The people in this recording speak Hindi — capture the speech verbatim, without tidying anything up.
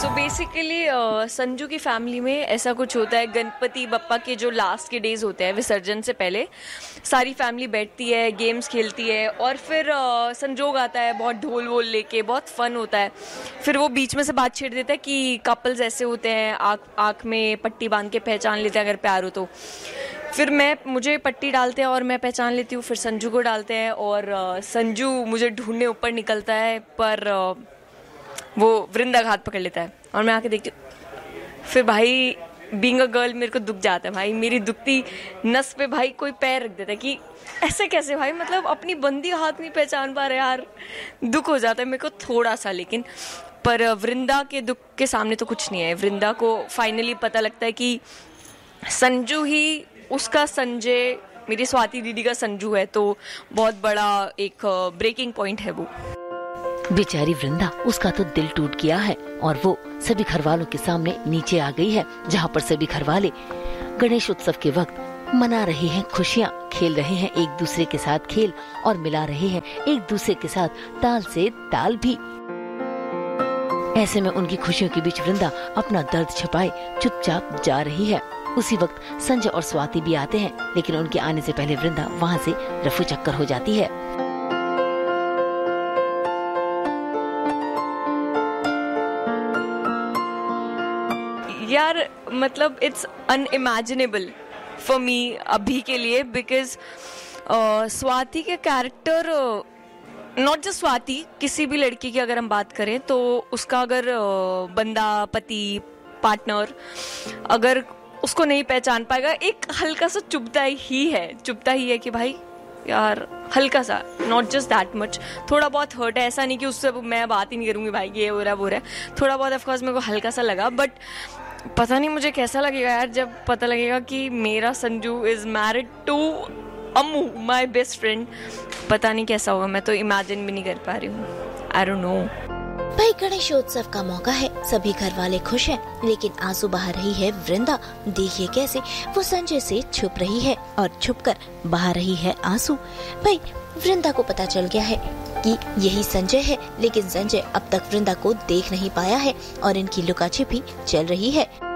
सो बेसिकली संजू की फैमिली में ऐसा कुछ होता है, गणपति बप्पा के जो लास्ट के डेज होते हैं विसर्जन से पहले सारी फैमिली बैठती है, गेम्स खेलती है और फिर uh, संजोग आता है बहुत ढोल वोल लेके, बहुत फन होता है। फिर वो बीच में से बात छेड़ देता है कि कपल्स ऐसे होते हैं, आँख आँख में पट्टी बांध के पहचान लेते हैं अगर प्यार हो तो। फिर मैं मुझे पट्टी डालते हैं और मैं पहचान लेती हूँ, फिर संजू को डालते हैं और uh, संजू मुझे ढूंढने ऊपर निकलता है पर uh, वो वृंदा का हाथ पकड़ लेता है और मैं आके देखती हूँ। फिर भाई बीइंग अ गर्ल मेरे को दुख जाता है भाई, मेरी दुखती नस पे भाई कोई पैर रख देता है कि ऐसे कैसे भाई, मतलब अपनी बंदी हाथ नहीं पहचान पा रहे यार, दुख हो जाता है मेरे को थोड़ा सा। लेकिन पर वृंदा के दुख के सामने तो कुछ नहीं है। वृंदा को फाइनली पता लगता है कि संजू ही उसका संजय, मेरी स्वाति दीदी का संजू है, तो बहुत बड़ा एक ब्रेकिंग पॉइंट है वो। बेचारी वृंदा, उसका तो दिल टूट गया है और वो सभी घर वालों के सामने नीचे आ गई है, जहाँ पर सभी घर वाले गणेश उत्सव के वक्त मना रहे हैं खुशियाँ, खेल रहे हैं एक दूसरे के साथ खेल और मिला रहे हैं एक दूसरे के साथ ताल से ताल भी। ऐसे में उनकी खुशियों के बीच वृंदा अपना दर्द छिपाए चुपचाप जा रही है। उसी वक्त संजय और स्वाति भी आते हैं, लेकिन उनके आने से पहले वृंदा वहाँ से रफू चक्कर हो जाती है। यार मतलब इट्स अनइमेजिनेबल फॉर मी अभी के लिए, बिकॉज स्वाति के कैरेक्टर, नॉट जस्ट स्वाति, किसी भी लड़की की अगर हम बात करें तो उसका अगर uh, बंदा, पति, पार्टनर अगर उसको नहीं पहचान पाएगा, एक हल्का सा चुभता ही है, चुभता ही है कि भाई यार हल्का सा, नॉट जस्ट दैट मच, थोड़ा बहुत हर्ट है। ऐसा नहीं कि उससे मैं बात ही नहीं करूँगी भाई ये हो रहा है वो हो रहा है, थोड़ा बहुत ऑफकोर्स मेरे को हल्का सा लगा। बट पता नहीं मुझे कैसा लगेगा यार जब पता लगेगा कि मेरा Sanju is married to Ammu, my best friend. पता नहीं कैसा होगा, मैं तो इमेजिन भी नहीं कर पा रही हूँ। I don't know. भाई गणेशोत्सव का मौका है, सभी घर वाले खुश हैं, लेकिन आंसू बहा रही है वृंदा। देखिए कैसे वो संजय से छुप रही है और छुपकर बहा रही है आंसू। भाई वृंदा को पता चल गया है कि यही संजय है, लेकिन संजय अब तक वृंदा को देख नहीं पाया है और इनकी लुका छिपी चल रही है।